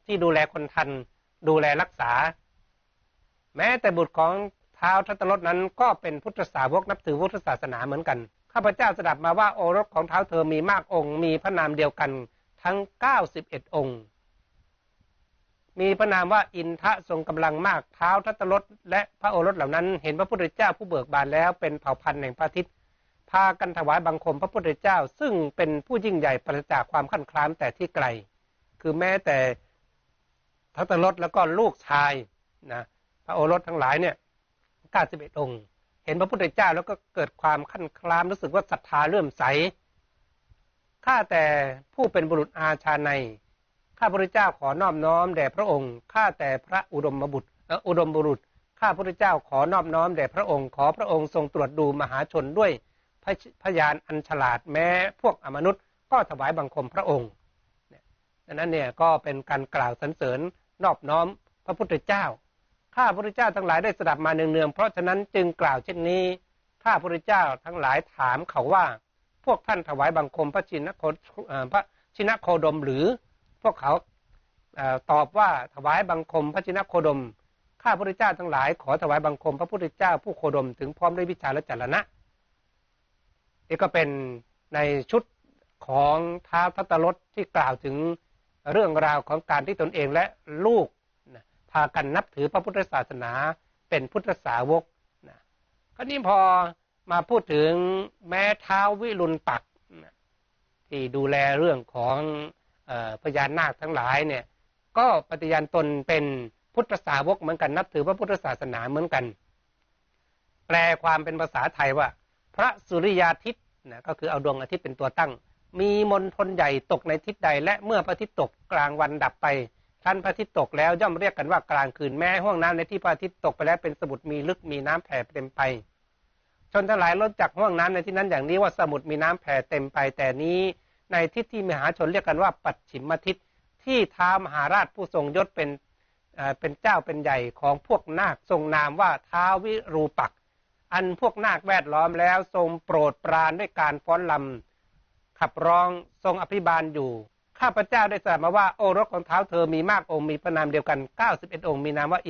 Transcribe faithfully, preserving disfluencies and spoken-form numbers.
ที่ดูแลคนทันดูแลรักษาแม้แต่บุตรของท้าวทัตตรสนั้นก็เป็นพุทธสาวกนับถือพุทธศาสนาเหมือนกันข้าพเจ้าสดับมาว่าโอรสของท้าวเธอมีมากองค์มีพระนามเดียวกันทั้งเก้าสิบเอ็ดองค์มีพระนามว่าอินทะทรงกำลังมากท้าวทัตตรสและพระโอรสเหล่านั้นเห็นพระพุทธเจ้าผู้เบิกบานแล้วเป็นเผ่าพันธุ์แห่งพระอาทิตย์พากันถวายบังคมพระพุทธเจ้าซึ่งเป็นผู้ยิ่งใหญ่ปราศจากความขั้นคร้านแต่ที่ไกลคือแม้แต่ทัตตรสแล้วก็ลูกชายนะพระโอรสทั้งหลายเนี่ยเก้าสิบเอ็ดองค์เห็นพระพุทธเจ้าแล้วก็เกิดความขั้นคร้านรู้สึกว่าศรัทธาเลื่อมใสข้าแต่ผู้เป็นบุรุษอาชาในข้าพระพุทธเจ้าขอนอบน้อมแด่พระองค์ข้าแต่พระอุดมบุตรอุดมบุรุษข้าพระพุทธเจ้าขอนอบน้อมแด่พระองค์ขอพระองค์ทรงตรวจดูมหาชนด้วยพยานอันฉลาดแม้พวกอมนุษย์ก็ถวายบังคมพระองค์ดังนั้นเนี่ยก็เป็นการกล่าวสรรเสริญนอบน้อมพระพุทธเจ้าข้าพระพุทธเจ้าทั้งหลายได้สดับมาเนืองๆเพราะฉะนั้นจึงกล่าวเช่นนี้ข้าพระพุทธเจ้าทั้งหลายถามเขาว่าพวกท่านถวายบังคมพระชินโคพระชินโคดมหรือพวกเขาตอบว่าถวายบังคมพระชินโคดมข้าพระพุทธเจ้าทั้งหลายขอถวายบังคมพระพุทธเจ้าผู้โคดมถึงพร้อมด้วยวิชาและจรณะนี่ก็เป็นในชุดของท้าวทัตตรสที่กล่าวถึงเรื่องราวของการที่ตนเองและลูกนะพากันนับถือพระพุทธศาสนาเป็นพุทธสาวกนะคราวนี้พอมาพูดถึงแม้ท้าววิรุฬปักษ์นะที่ดูแลเรื่องของเอ่อพญานาคทั้งหลายเนี่ยก็ปฏิญาณตนเป็นพุทธสาวกเหมือนกันนับถือพระพุทธศาสนาเหมือนกันแปลความเป็นภาษาไทยว่าพระสุริยาทิตย์นะก็คือเอาดวงอาทิตย์เป็นตัวตั้งมีมณฑลใหญ่ตกในทิศใดและเมื่อพระอาทิตย์ตกกลางวันดับไปครั้นพระอาทิตย์ตกแล้วย่อมเรียกกันว่ากลางคืนแม้ห้วงน้ำในที่พระอาทิตย์ตกไปแล้วเป็นสมุทรมีลึกมีน้ำแผ่เต็มไปชนทั้งหลายล้นจากห้วงน้ำในที่นั้นอย่างนี้ว่าสมุทรมีน้ำแผ่เต็มไปแต่นี้ในทิศที่มหาชนเรียกกันว่าปัจฉิมทิศที่ท้าวมหาราชผู้ทรงยศเป็นเป็นเจ้าเป็นใหญ่ของพวกนาคทรงนามว่าท้าววิรูปักษ์อันพวกนาคแวดล้อมแล้วทรงโปรดปรานด้วยการฟ้อนรำขับร้องทรงอภิบาลอยู่ข้าพเจ้าได้ทราบมาว่าโอรสของท้าวเธอมีมากองค์มีพระนามเดียวกันเก้าสิบเอ็ดองค์มีนามว่า